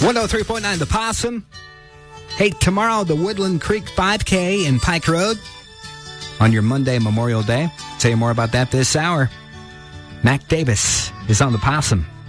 103.9 The Possum. Hey, tomorrow, the Woodland Creek 5K in Pike Road on your Monday, Memorial Day. Tell you more about that this hour. Mac Davis is on The Possum.